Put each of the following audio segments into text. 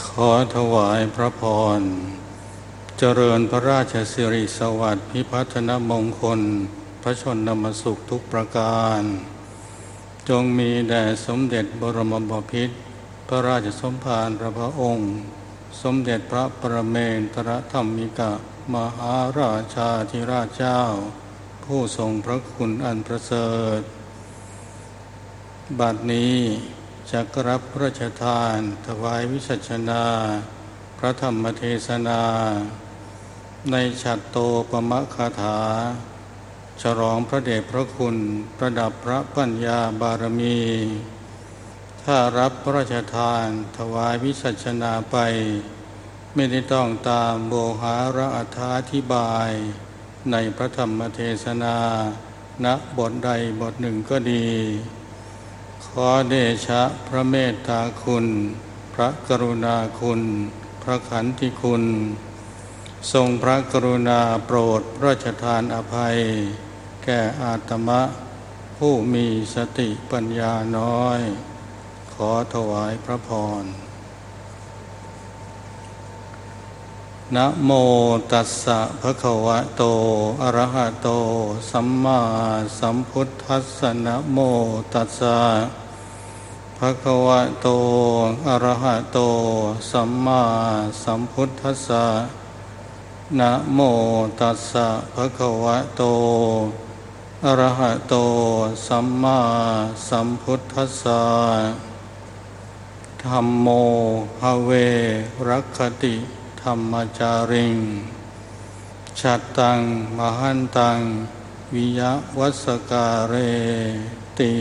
ขอถวายพระพรเจริญพระราชสิริสวัสดิ์พิพัฒนมงคลพระชนมสุขทุกประการจงมีแด่สมเด็จบรมบพิตรพระราชสมภารพระองค์สมเด็จพระปรเมนทรธรรมิกมหาราชาธิราชเจ้าผู้ทรงพระคุณอันประเสริฐบัดนี้จักรับพระราชทานถวายวิสัชนาพระธรรมเทศนาในฉัตรโตปมคาถาฉลองพระเดชพระคุณประดับพระปัญญาบารมีถ้ารับพระราชทานถวายวิสัชนาไปไม่ได้ต้องตามโวหารอธิบายในพระธรรมเทศนาณบทใดบทหนึ่งก็ดีขอเดชะพระเมตตาคุณพระกรุณาคุณพระขันติคุณทรงพระกรุณาโปรดพระราชทานอภัยแก่อาตมะผู้มีสติปัญญาน้อยขอถวายพระพรนะโมตัสสะภะคะวะโตอะระหะโตสัมมาสัมพุทธัสสะนะโมตัสสะภะคะวะโตอะระหะโตสัมมาสัมพุทธัสสะนะโมตัสสะภะคะวะโตอะระหะโตสัมมาสัมพุทธัสสะธัมโมหะเวรัคขติธัมมจาริงฉัตตังมหันตังวิยวัสการเรติ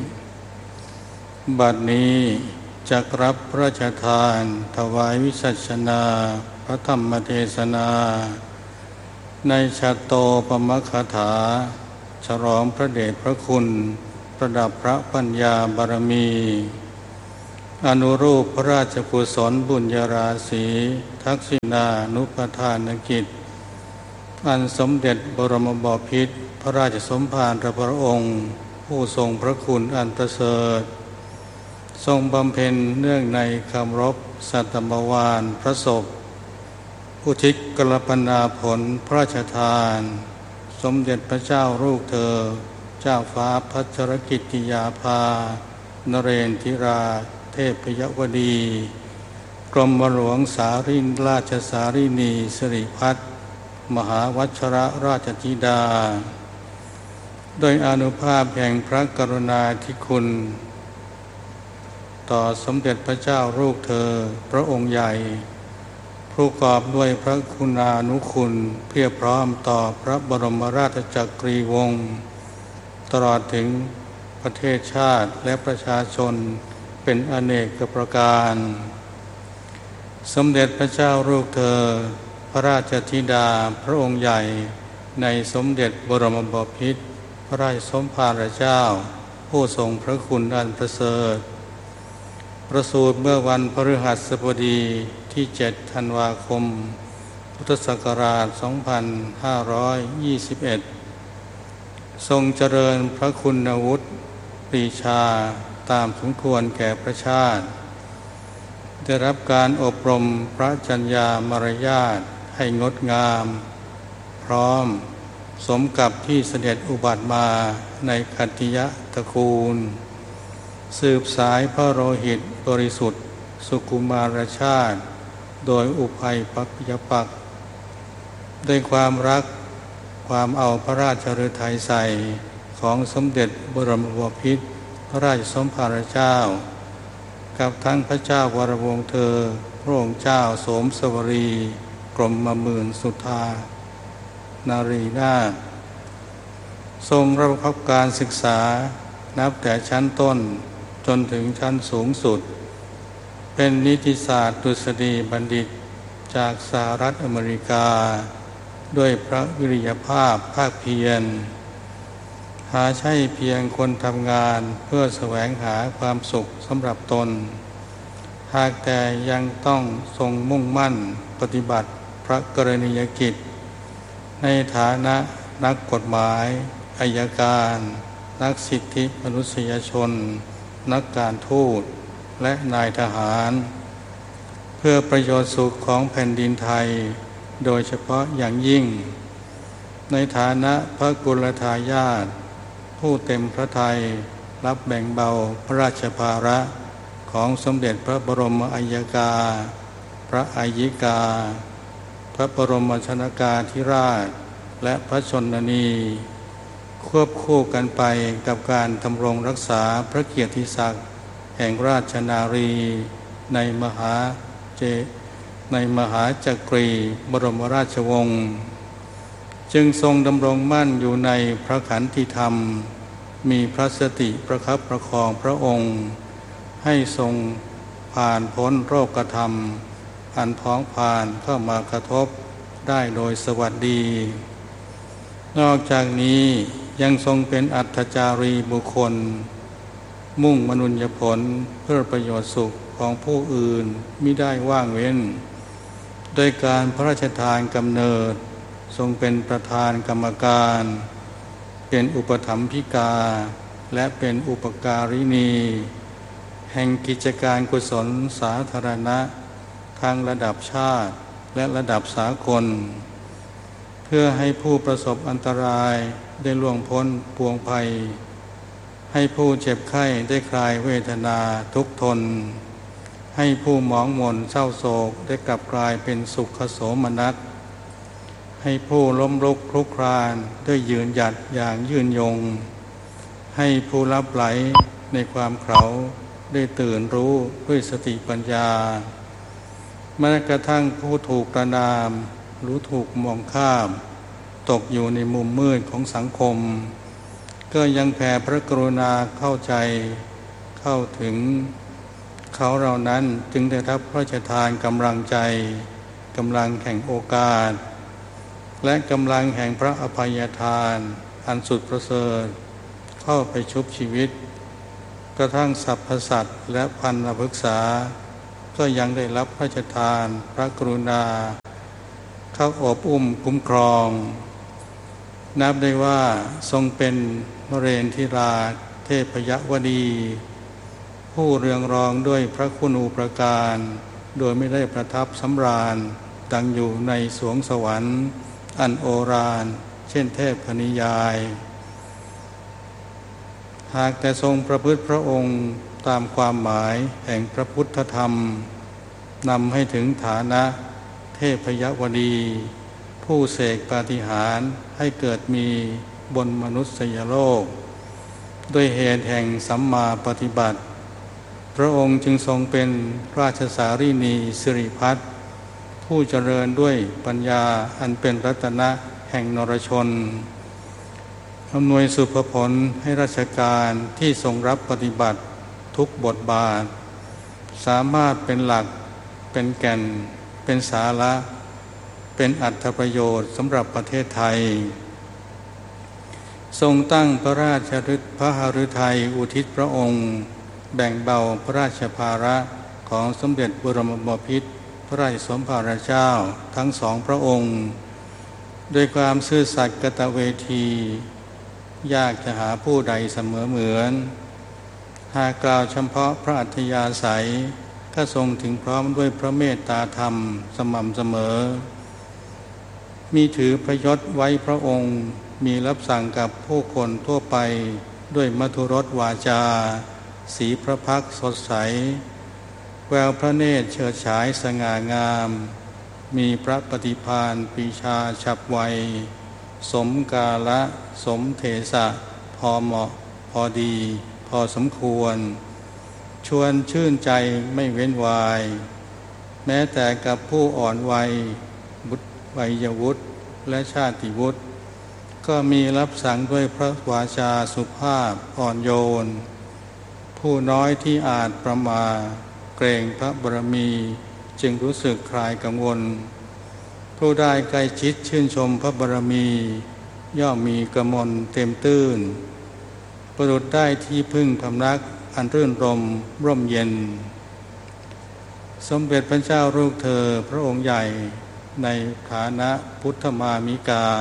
บัดนี้จักรับพระราชทานถวายวิสัชนาพระธรรมเทศนาในฉัตรโตปมคาถาฉลองพระเดชพระคุณประดับพระปัญญาบารมีอนุรูปพระราชกุศลบุญญาราศีทักษิณานุปทานกิจอันสมเด็จบรมบพิตรพระราชสมภารพระองค์ผู้ทรงพระคุณอันประเสริฐทรงบำเพ็ญเนื่องในคำรบสัตมวาลพระศพอุทิศกลปนาผลพระราชทานสมเด็จพระเจ้าลูกเธอเจ้าฟ้าพัชรกิติยาภานเรนทิราเทพยวดีกรมหลวงสารินราชสารินีสิริพัฒน์มหาวัชรราชธิดาโดยอานุภาพแห่งพระกรุณาธิคุณต่อสมเด็จพระเจ้าลูกเธอพระองค์ใหญ่ผู้กอบด้วยพระคุณานุคุณเพียบพร้อมต่อพระบรมราชจักรีวงศ์ตลอดถึงประเทศชาติและประชาชนเป็นอเนกประการสมเด็จพระเจ้าลูกเธอพระราชธิดาพระองค์ใหญ่ในสมเด็จบรมบพิตรพระราชสมภารเจ้าผู้ทรงพระคุณอันประเสริฐประสูติเมื่อวันพฤหัสบดีที่7 ธันวาคมพุทธศักราช 2521 ทรงเจริญพระคุณวุฒิปรีชาตามสมควรแก่ประชาติได้รับการอบรมพระจัญญามารยาทให้งดงามพร้อมสมกับที่เสด็จอุบัติมาในขัตติยตระกูลสืบสายพระโลหิตบริสุทธิ์สุกุมารชาติโดยอุภัยปัพยปักษ์ด้วยความรักความเอาพระราชฤทัยใส่ของสมเด็จบรมบพิตรพระราชสมภารเจ้ากับทั้งพระเจ้าวรวงศ์เธอพระองค์เจ้าโสมสวรีกรมหมื่นสุธานารีนาถทรงรับผิดการศึกษานับแต่ชั้นต้นจนถึงชั้นสูงสุดเป็นนิติศาสตร์ดุษฎีบัณฑิตจากสหรัฐอเมริกาด้วยพระวิริยภาพภาคเพียรหาใช่เพียงคนทำงานเพื่อแสวงหาความสุขสำหรับตนหากแต่ยังต้องทรงมุ่งมั่นปฏิบัติพระกรณียกิจในฐานะนักกฎหมายอัยการนักสิทธิมนุษยชนนักการทูต และนายทหารพื่อประโยชน์สุขของแผ่นดินไทยโดยเฉพาะอย่างยิ่งในฐานะพระกุลทายาทผู้เต็มพระทัยรับแบ่งเบาพระราชภาระของสมเด็จพระบรมอัยกาพระอัยิกาพระบรมชนกาธิราชและพระชนนีควบคู่กันไปกับการดำรงรักษาพระเกียรติศักดิ์แห่งราชนารีในมหาจักรีบรมราชวงศ์จึงทรงดำรงมั่นอยู่ในพระขันติธรรมมีพระสติประคับประคองพระองค์ให้ทรงผ่านพ้นโรคธรรมอันพ้องผ่านเข้ามากระทบได้โดยสวัสดีนอกจากนี้ยังทรงเป็นอัตจารีบุคคลมุ่งมนุญญผลเพื่อประโยชน์สุขของผู้อื่นมิได้ว่างเว้นโดยการพระราชทานกำเนิดทรงเป็นประธานกรรมการเป็นอุปถัมภิกาและเป็นอุปการินีแห่งกิจการกุศลสาธารณะทั้งระดับชาติและระดับสากลเพื่อให้ผู้ประสบอันตรายได้ล่วงพ้นปวงภัยให้ผู้เจ็บไข้ได้คลายเวทนาทุกข์ทนให้ผู้หมองหม่นเศร้าโศกได้กลับกลายเป็นสุขโสมนัสให้ผู้ล้มลุกคลุกคลานได้ยืนหยัดอย่างยืนยงให้ผู้ลับไหลในความเขลาได้ตื่นรู้ด้วยสติปัญญาแม้กระทั่งผู้ถูกประณามหรือถูกมองข้ามตกอยู่ในมุมมืดของสังคมก็ยังแผ่พระกรุณาเข้าใจเข้าถึงเขาเหล่านั้นจึงได้รับพระราชทานกำลังใจกำลังแห่งโอกาสและกำลังแห่งพระอภัยทานอันสุดประเสริฐเข้าไปชุบชีวิตกระทั่งสรรพสัตว์และพันธพฤกษาก็ยังได้รับพระราชทานพระกรุณาเข้าอบอุ้มคุ้มครองนับได้ว่าทรงเป็นมเรนทิราเทพยวดีผู้เรืองรองด้วยพระคุณูปการโดยไม่ได้ประทับสำราญดังอยู่ในสวงสวรรค์อันโอฬารเช่นเทพพนิยายหากแต่ทรงประพฤติพระองค์ตามความหมายแห่งพระพุทธธรรมนำให้ถึงฐานะเทพยวดีผู้เสกปาฏิหาริย์ให้เกิดมีบนมนุษยโลกด้วยเหตุแห่งสัมมาปฏิบัติพระองค์จึงทรงเป็นราชสารีนีสิริพัฒน์ผู้เจริญด้วยปัญญาอันเป็นรัตนะแห่งนรชนอำนวยสุภผลให้ราชการที่ทรงรับปฏิบัติทุกบทบาทสามารถเป็นหลักเป็นแก่นเป็นสาระเป็นอรรถประโยชน์สำหรับประเทศไทยทรงตั้งพระราชพระหฤทัยอุทิศพระองค์แบ่งเบาพระราชภาระของสมเด็จบรมบพิตรพระราชสมภารเจ้าทั้งสองพระองค์ด้วยความซื่อสัตย์กตเวทียากจะหาผู้ใดเสมอเหมือนหากกล่าวเฉพาะพระอัธยาศัยก็ทรงถึงพร้อมด้วยพระเมตตาธรรมสม่ำเสมอมีถือพระยศไว้พระองค์มีรับสั่งกับผู้คนทั่วไปด้วยมธุรสวาจาสีพระพักตร์สดใสแววพระเนตรเฉิดฉายสง่างามมีพระปฏิภาณปรีชาฉับไวสมกาละสมเถสะพอเหมาะพอดีพอสมควรชวนชื่นใจไม่เว้นวายแม้แต่กับผู้อ่อนวัยวัยวุฒิและชาติวุฒิก็มีรับสั่งด้วยพระวาจาสุภาพอ่อนโยนผู้น้อยที่อาจประมาทเกรงพระบารมีจึงรู้สึกคลายกังวลผู้ได้ใกล้ชิดชื่นชมพระบารมีย่อมมีกมลเต็มตื้นประดุจได้ที่พึ่งพำนักอันรื่นรมร่มเย็นสมเด็จพระเจ้าลูกเธอพระองค์ใหญ่ในฐานะพุทธมามิกา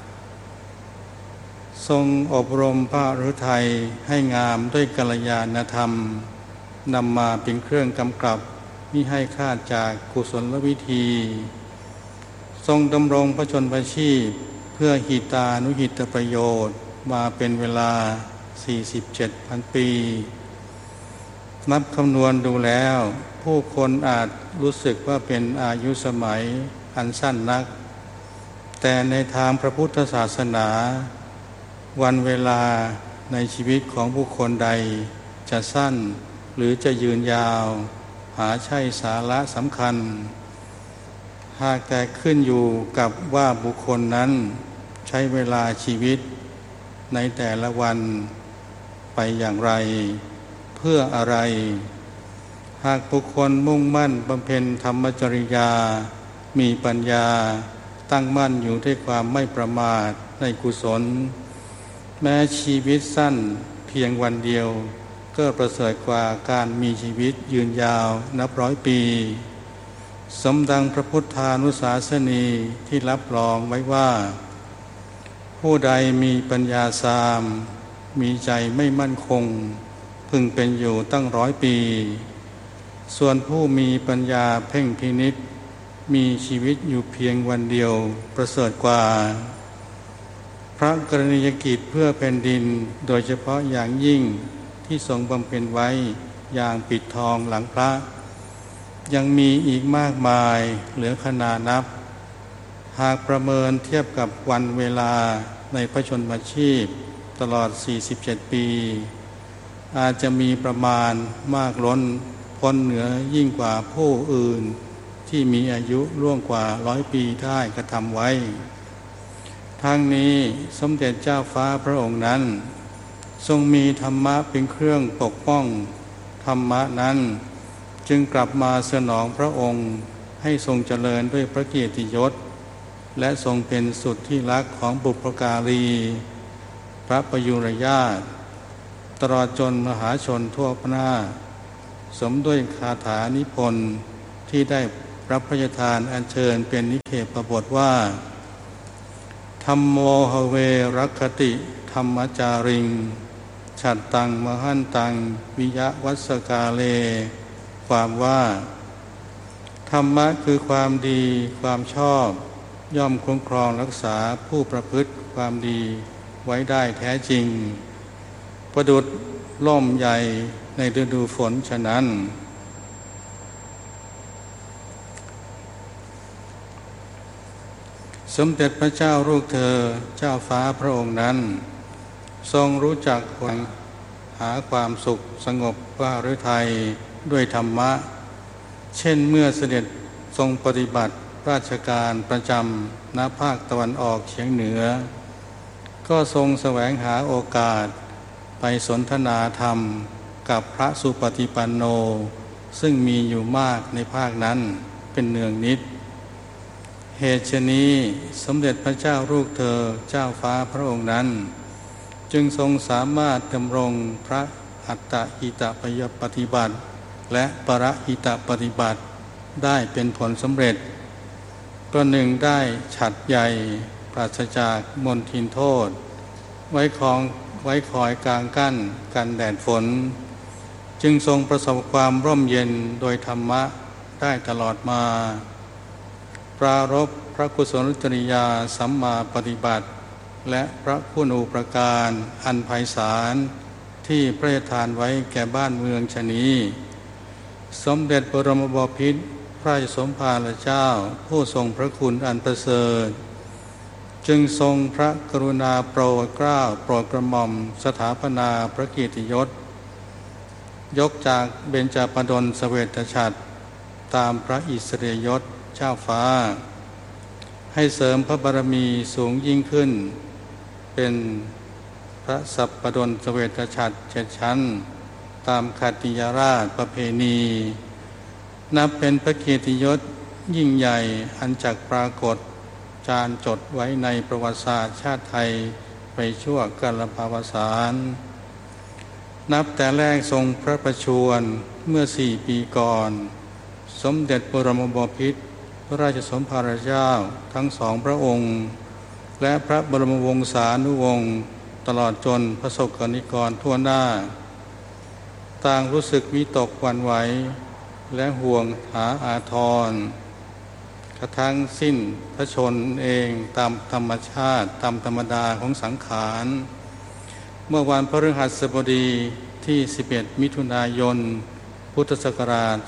ทรงอบรมพระฤทัยให้งามด้วยกัลยาณธรรมนำมาเป็นเครื่องกำกับมิให้คลาดจากกุศลวิธีทรงดำรงพระชนมชีพเพื่อหิตานุหิตประโยชน์มาเป็นเวลา 47,000 ปีนับคำนวณดูแล้วผู้คนอาจรู้สึกว่าเป็นอายุสมัยอันสั้นนักแต่ในทางพระพุทธศาสนาวันเวลาในชีวิตของบุคคลใดจะสั้นหรือจะยืนยาวหาใช่สาระสำคัญหากแต่ขึ้นอยู่กับว่าบุคคลนั้นใช้เวลาชีวิตในแต่ละวันไปอย่างไรเพื่ออะไรหากบุคคลมุ่งมั่นบำเพ็ญธรรมจริยามีปัญญาตั้งมั่นอยู่ด้วยความไม่ประมาทในกุศลแม้ชีวิตสั้นเพียงวันเดียวก็ประเสริฐกว่าการมีชีวิตยืนยาวนับร้อยปีสมดังพระพุทธานุสาสนีที่รับรองไว้ว่าผู้ใดมีปัญญาสามมีใจไม่มั่นคงพึงเป็นอยู่ตั้ง100 ปีส่วนผู้มีปัญญาเพ่งพินิจมีชีวิตอยู่เพียงวันเดียวประเสริฐกว่าพระกรณียกิจเพื่อแผ่นดินโดยเฉพาะอย่างยิ่งที่ทรงบำเพ็ญไว้อย่างปิดทองหลังพระยังมีอีกมากมายเหลือขนานับหากประเมินเทียบกับวันเวลาในพระชนมชีพตลอด47 ปีอาจจะมีประมาณมากล้นพ้นเหนือยิ่งกว่าผู้อื่นที่มีอายุล่วงกว่า100 ปีได้กระทำไว้ทั้งนี้สมเด็จเจ้าฟ้าพระองค์นั้นทรงมีธรรมะเป็นเครื่องปกป้องธรรมะนั้นจึงกลับมาสนองพระองค์ให้ทรงเจริญด้วยพระเกียรติยศและทรงเป็นสุดที่รักของบุพการีพระประยุรญาติตลอดจนมหาชนทั่วหน้าสมด้วยคาถานิพนธ์ที่ได้รับพระราชทานอัญเชิญเป็นนิเขปบทว่าธัมโมหเวรัคคติธรรมจาริงฉัตตังมหันตังวิยวัสกาเลความว่าธรรมะคือความดีความชอบย่อมคุ้มครองรักษาผู้ประพฤติความดีไว้ได้แท้จริงประดุจล่มใหญ่ในฤดูฝนฉะนั้นสมเด็จพระเจ้าลูกเธอเจ้าฟ้าพระองค์นั้นทรงรู้จักหาความสุขสงบว่าฤทัยด้วยธรรมะเช่นเมื่อเสด็จทรงปฏิบัติราชการประจำณภาคตะวันออกเฉียงเหนือก็ทรงแสวงหาโอกาสไปสนทนาธรรมกับพระสุปฏิปันโนซึ่งมีอยู่มากในภาคนั้นเป็นเนืองนิดเหตุฉะนี้สมเด็จพระเจ้าลูกเธอเจ้าฟ้าพระองค์นั้นจึงทรงสามารถดำรงพระอัตตหิตปฏิบัติและปรหิตปฏิบัติได้เป็นผลสำเร็จประหนึ่งได้ฉัตรใหญ่ปราศจากมลทินโทษไว้คอยกลางกั้นกันแดดฝนจึงทรงประสบความร่มเย็นโดยธรรมะได้ตลอดมาปรารภพระกุศลจริยาสัมมาปฏิบัติและพระคุณูปการอันไพศาลที่พระราชทานไว้แก่บ้านเมืองชนี้สมเด็จบรมบพิตรพระราชสมภารเจ้าผู้ทรงพระคุณอันประเสริฐจึงทรงพระกรุณาโปรดเกล้าโปรดกระหม่อมสถาปนาพระเกียรติยศยกจากเบญจปฎลเสวตฉัตรตามพระอิสริยยศเจ้าฟ้าให้เสริมพระบารมีสูงยิ่งขึ้นเป็นพระสัปปดลเสวตฉัตร7 ชั้นตามขัตติยราชประเพณีนับเป็นพระเกียรติยศยิ่งใหญ่อันจักปรากฏจารึกจดไว้ในประวัติศาสตร์ชาติไทยไปชั่วกาลปวสานนับแต่แรกทรงพระประชวรเมื่อ4 ปีก่อนสมเด็จบรมบพิตรพระราชสมภารเจ้าทั้ง2 พระองค์และพระบรมวงศานุวงศ์ตลอดจนพระสกนิกรทั่วหน้าต่างรู้สึกวิตกหวั่นไหวและห่วงหาอาทรกระทั่งสิ้นพระชนเองตามธรรมชาติตามธรรมดาของสังขารเมื่อวันพฤหัสบดีที่11มิถุนายนพุทธศักราช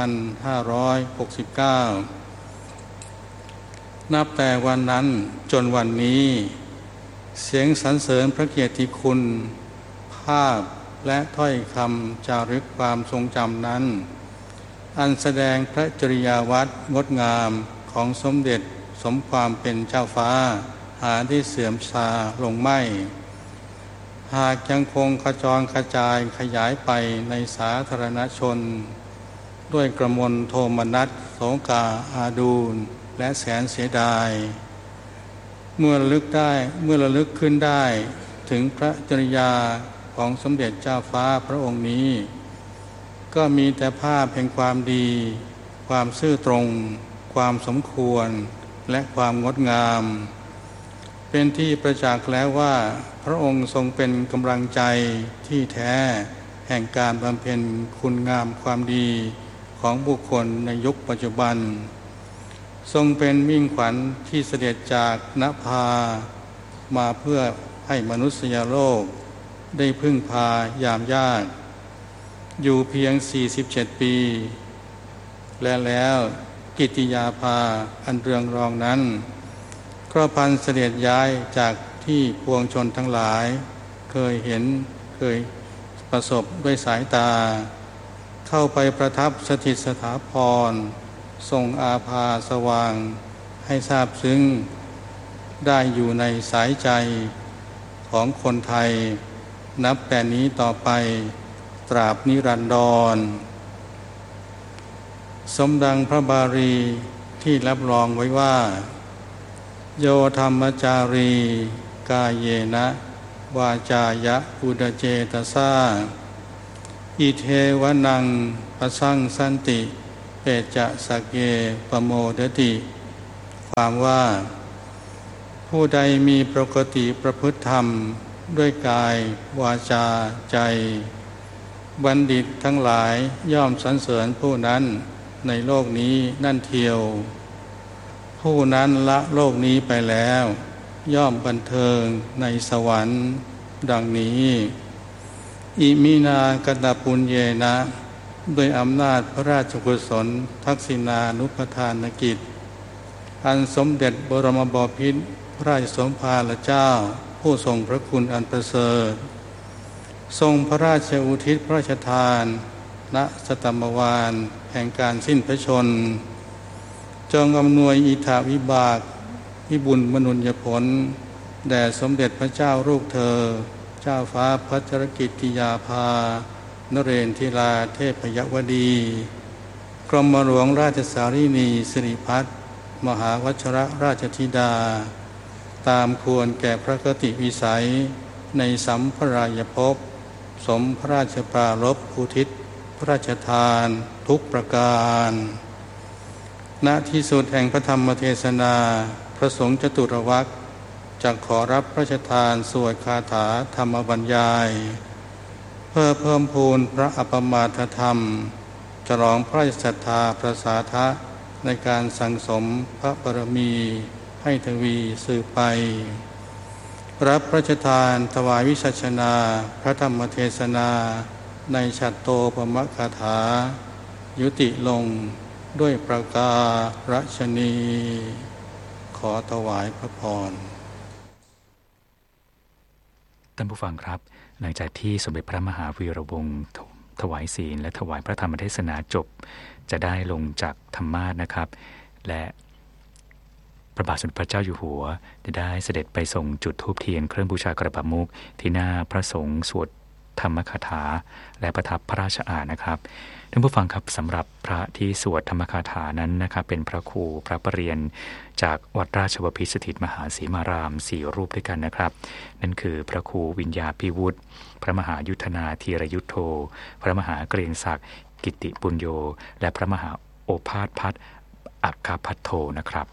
2569นับแต่วันนั้นจนวันนี้เสียงสรรเสริญพระเกียรติคุณภาพและถ้อยคำจารึกความทรงจำนั้นอันแสดงพระจริยาวัดงดงามของสมเด็จสมความเป็นเจ้าฟ้าหาที่เสื่อมทราลงไม่หากยังคงกระจรกระจายขยายไปในสาธารณชนด้วยกระมวลโทมนัสโสกาอาดูลและแสนเสียดายเมื่อระลึกขึ้นได้ถึงพระจริยาของสมเด็จเจ้าฟ้าพระองค์นี้ก็มีแต่ภาพแห่งความดีความซื่อตรงความสมควรและความงดงามเป็นที่ประจักษ์แล้วว่าพระองค์ทรงเป็นกำลังใจที่แท้แห่งการบำเพ็ญคุณงามความดีของบุคคลในยุคปัจจุบันทรงเป็นมิ่งขวัญที่เสด็จจากนภามาเพื่อให้มนุษยโลกได้พึ่งพายามยากอยู่เพียง47ปีและแล้วกิตติยาภาอันเรืองรองนั้นก็พันเสด็จย้ายจากที่ปวงชนทั้งหลายเคยเห็นเคยประสบด้วยสายตาเข้าไปประทับสถิตสถาพรทรงอาภาสว่างให้ทราบซึ้งได้อยู่ในสายใจของคนไทยนับแต่นี้ต่อไปตราบนิรันดรสมดังพระบาลีที่รับรองไว้ว่าโยธรรมจารีกายเยนะวาจายะอุดเจตสาอิเทวนังปสังสันติเปจะสเกปโมดติความว่าผู้ใดมีปกติประพฤติธรรมด้วยกายวาจาใจบัณฑิตทั้งหลายย่อมสรรเสริญผู้นั้นในโลกนี้นั่นเทียวผู้นั้นละโลกนี้ไปแล้วย่อมบันเทิงในสวรรค์ดังนี้อิมินากตปุญเยนะด้วยอำนาจพระราชกุศลทักษิณานุปทานกิจอันสมเด็จบรมบพิตรพระราชสมภารเจ้าผู้ทรงพระคุณอันประเสริฐทรงพระราชอุทิศพระราชทานณสตัมมวาลแห่งการสิ้นพระชนจงอำนวยอิทธาวิบากวิบุญมนุญญผลแด่สมเด็จพระเจ้าลูกเธอเจ้าฟ้าพัชรกิติยาภานเรนทิราเทพยวดีกรมหลวงราชสารีนีสิริพัฒน์มหาวชรราชธิดาตามควรแก่พระกติวิสัยในสัมภรายภพสมพระราชปรารภอุทิศพระราชทานทุกประการณที่สุดแห่งพระธรรมเทศนาพระสงฆ์จตุรวรรคจักขอรับพระราชทานสวดคาถาธรรมบรรยายเพื่อเพิ่มพูนพระอปมาทธรรมฉลองพระราชศรัทธาประสาทะในการสั่งสมพระบารมีให้ทวีสืบไปรับพระราชทานถวายวิสัชนาพระธรรมเทศนาในฉัตรโตปมคาถายุติลงด้วยประการฉนีขอถวายพระพรท่านผู้ฟังครับหลังจากที่สมเด็จพระมหาวีระวงศ์ถวายศีลและถวายพระธรรมเทศนาจบจะได้ลงจากธรรมาสน์นะครับและพระบาทสมเด็จพระเจ้าอยู่หัวได้เสด็จไปส่งจุดธูปเทียนเครื่องบูชากระบะมุกที่หน้าพระสงฆ์สวดธรรมคาถาและประทับพระราชอาณานะครับท่านผู้ฟังครับสำหรับพระที่สวดธรรมคาถานั้นนะครับเป็นพระครูพระประเรียนจากวัดราชบพิตรสถิตมหาศรีมาราม4รูปด้วยกันนะครับนั่นคือพระครูวิญญาภิวุฒิพระมหายุทธนาธีรยุทโธพระมหาเกรียงศักดิ์กิติปุญโญและพระมหาโอภาสพัฒน์อัคคพัทโธนะครับ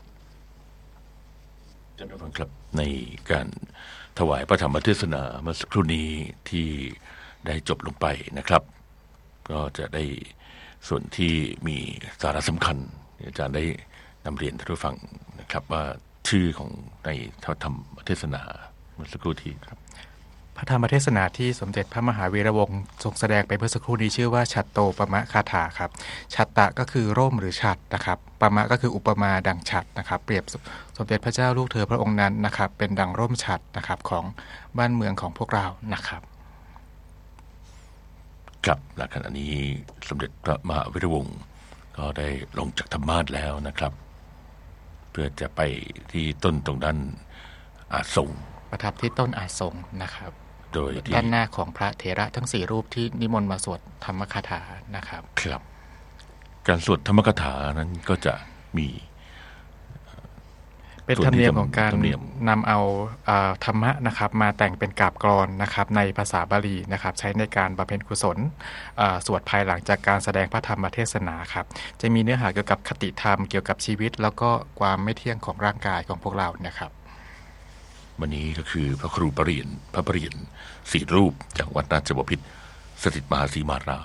ท่านผู้ฟังครับในการถวายพระธรรมเทศนาเมื่อสักครู่นี้ที่ได้จบลงไปนะครับก็จะได้ส่วนที่มีสาระสำคัญอาจารย์ได้นำเรียนท่านผู้ฟังนะครับว่าชื่อของในธรรมเทศนาเมื่อสักครู่ที่ครับพระธรรมเทศนาที่สมเด็จพระมหาวีระวงศ์ทรงแสดงไปเมื่อสักครู่นี้ชื่อว่าฉัตโตปมะคาถาครับฉัตตะก็คือร่มหรือฉัตรนะครับปมะก็คืออุปมาดังฉัตรนะครับเปรียบสมเด็จพระเจ้าลูกเธอพระองค์นั้นนะครับเป็นดังร่มฉัตรนะครับของบ้านเมืองของพวกเรานะครับครับและขณะนี้สมเด็จพระมหาวีระวงศ์ก็ได้ลงจากธรรมาสน์แล้วนะครับเพื่อจะไปที่ต้นตรงด้านอาสงประทับที่ต้นอาสงนะครับโดยด้านหน้าของพระเถระทั้ง4รูปที่นิมนต์มาสวดธรรมคาถานะครับครับการสวดธรรมคาถานั้นก็จะมีเป็นธรรมเนียมของการนำเอาธรรมะนะครับมาแต่งเป็นกาบกลอนนะครับในภาษาบาลีนะครับใช้ในการบำเพ็ญกุศลสวดภายหลังจากการแสดงพระธรรมเทศนาครับจะมีเนื้อหาเกี่ยวกับคติธรรมเกี่ยวกับชีวิตแล้วก็ความไม่เที่ยงของร่างกายของพวกเรานะครับวันนี้ก็คือพระครูปรริยนต์พระปรริยนต์4 รูปจากวัดราชบพิตรสถิตมหาสีมาราม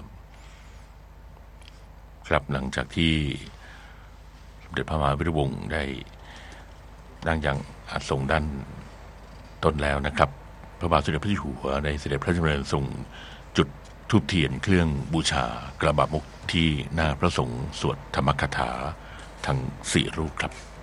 ครับหลังจากที่สมเด็จพระมหาวีระวงศ์ได้นั่งยังอาสงด้านต้นแล้วนะครับพระบาทสมเด็จพระเจ้าอยู่หัวได้เสด็จพระราชดำเนินทรงจุดธูปเทียนเครื่องบูชากระบะมุกที่หน้าพระสงฆ์สวดธรรมคาถาทั้ง4 รูปครับ